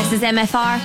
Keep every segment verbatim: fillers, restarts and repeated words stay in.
This is M F R,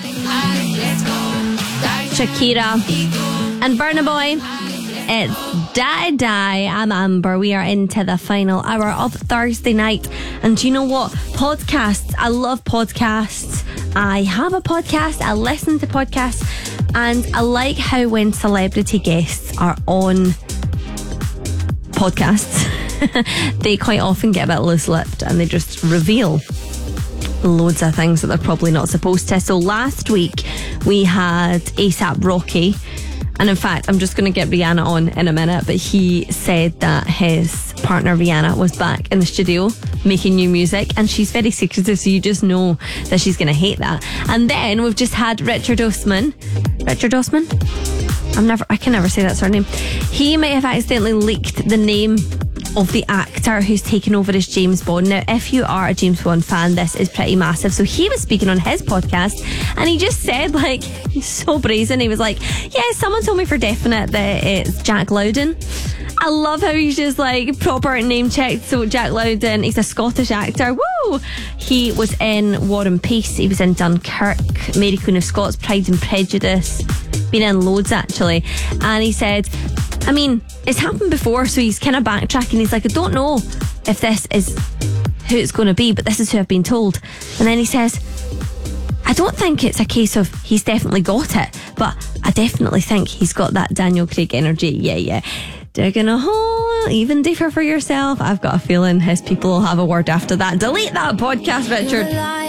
Shakira, and Burna Boy. It's Die Die. I'm Amber. We are into the final hour of Thursday night. And do you know what? Podcasts. I love podcasts. I have a podcast. I listen to podcasts. And I like how when celebrity guests are on podcasts, they quite often get a bit loose-lipped and they just reveal loads of things that they're probably not supposed to. So last week we had ASAP Rocky, and in fact I'm just going to get Rihanna on in a minute, but he said that his partner Rihanna was back in the studio making new music, and she's very secretive, so you just know that she's going to hate that. And then we've just had Richard Osman Richard Osman I'm never I can never say that surname. He might have accidentally leaked the name of the actor who's taken over as James Bond. Now, if you are a James Bond fan, this is pretty massive. So he was speaking on his podcast and he just said, like, he's so brazen. He was like, yeah, someone told me for definite that it's Jack Lowden. I love how he's just like proper name checked. So Jack Lowden, he's a Scottish actor. Woo! He was in War and Peace. He was in Dunkirk, Mary Queen of Scots, Pride and Prejudice. Been in loads actually. And he said, I mean, it's happened before, so he's kind of backtracking. He's like, I don't know if this is who it's going to be, but this is who I've been told. And then he says, I don't think it's a case of he's definitely got it, but I definitely think he's got that Daniel Craig energy. Yeah, yeah. Digging a hole even deeper for yourself. I've got a feeling his people will have a word after that. Delete that podcast, Richard.